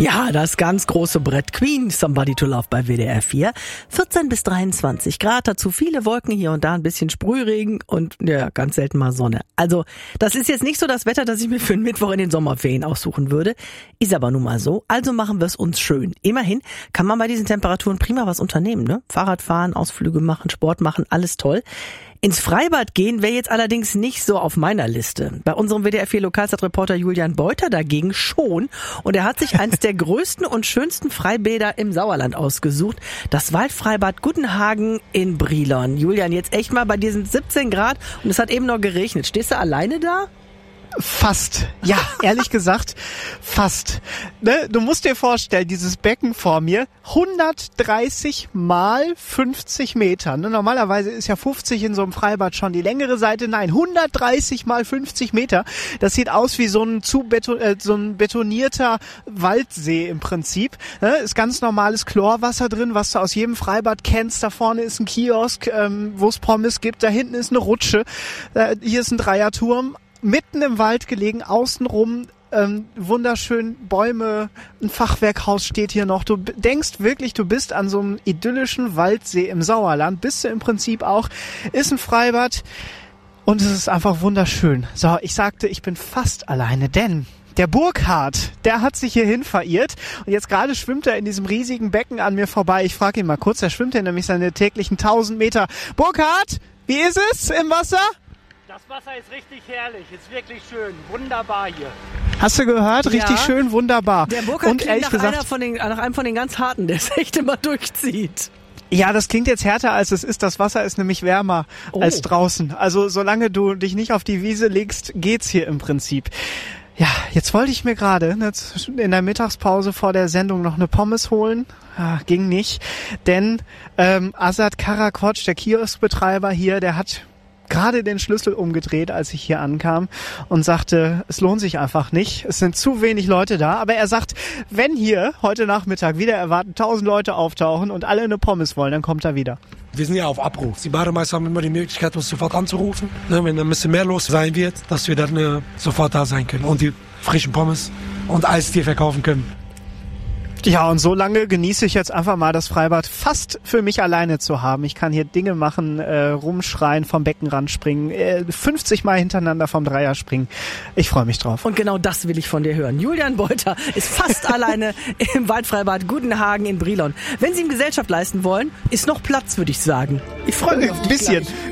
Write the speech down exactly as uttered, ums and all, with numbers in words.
Ja, das ganz große Brett Queen, Somebody to Love bei W D R vier. vierzehn bis dreiundzwanzig Grad, dazu viele Wolken, hier und da ein bisschen Sprühregen und ja, ganz selten mal Sonne. Also das ist jetzt nicht so das Wetter, das ich mir für einen Mittwoch in den Sommerferien aussuchen würde. Ist aber nun mal so, also machen wir es uns schön. Immerhin kann man bei diesen Temperaturen prima was unternehmen, ne? Fahrrad fahren, Ausflüge machen, Sport machen, alles toll. Ins Freibad gehen wäre jetzt allerdings nicht so auf meiner Liste. Bei unserem W D R vier Lokalstadtreporter Julian Beuter dagegen schon. Und er hat sich eines der größten und schönsten Freibäder im Sauerland ausgesucht. Das Waldfreibad Guttenhagen in Brilon. Julian, jetzt echt mal, bei dir sind siebzehn Grad und es hat eben noch geregnet. Stehst du alleine da? Fast. Ja, ehrlich gesagt, fast. Ne? Du musst dir vorstellen, dieses Becken vor mir, hundertdreißig mal fünfzig Meter. Ne? Normalerweise ist ja fünfzig in so einem Freibad schon die längere Seite. Nein, hundertdreißig mal fünfzig Meter. Das sieht aus wie so ein, zu beton, äh, so ein betonierter Waldsee im Prinzip. Ne? Ist ganz normales Chlorwasser drin, was du aus jedem Freibad kennst. Da vorne ist ein Kiosk, ähm, wo es Pommes gibt. Da hinten ist eine Rutsche. Äh, hier ist ein Dreierturm. Mitten im Wald gelegen, außenrum ähm, wunderschön Bäume, ein Fachwerkhaus steht hier noch. Du b- denkst wirklich, du bist an so einem idyllischen Waldsee im Sauerland. Bist du im Prinzip auch. Ist ein Freibad und es ist einfach wunderschön. So, ich sagte, ich bin fast alleine, denn der Burkhard, der hat sich hierhin verirrt und jetzt gerade schwimmt er in diesem riesigen Becken an mir vorbei. Ich frage ihn mal kurz, er schwimmt hier nämlich seine täglichen tausend Meter. Burkhard, wie ist es im Wasser? Das Wasser ist richtig herrlich, ist wirklich schön, wunderbar hier. Hast du gehört? Richtig Ja. schön, wunderbar. Der Burkhard und klingt ehrlich nach, gesagt, einer von den, nach einem von den ganz harten, der es echt immer durchzieht. ja, das klingt jetzt härter, als es ist. Das Wasser ist nämlich wärmer Oh. als draußen. Also solange du dich nicht auf die Wiese legst, geht's hier im Prinzip. Ja, jetzt wollte ich mir gerade ne, in der Mittagspause vor der Sendung noch eine Pommes holen. Ja, ging nicht, denn ähm, Azad Karakoc, der Kioskbetreiber hier, der hat gerade den Schlüssel umgedreht, als ich hier ankam und sagte, es lohnt sich einfach nicht. Es sind zu wenig Leute da. Aber er sagt, wenn hier heute Nachmittag wieder erwarten tausend Leute auftauchen und alle eine Pommes wollen, dann kommt er wieder. Wir sind ja auf Abruf. Die Bademeister haben immer die Möglichkeit, uns sofort anzurufen. Ne, wenn ein bisschen mehr los sein wird, dass wir dann äh, sofort da sein können und die frischen Pommes und Eistee verkaufen können. Ja, und so lange genieße ich jetzt einfach mal das Freibad fast für mich alleine zu haben. Ich kann hier Dinge machen, äh, rumschreien, vom Beckenrand springen, äh, fünfzig Mal hintereinander vom Dreier springen. Ich freue mich drauf. Und genau das will ich von dir hören. Julian Beuter ist fast alleine im Waldfreibad Guttenhagen in Brilon. Wenn Sie ihm Gesellschaft leisten wollen, ist noch Platz, würde ich sagen. Ich freue mich auf Ein dich bisschen, gleich.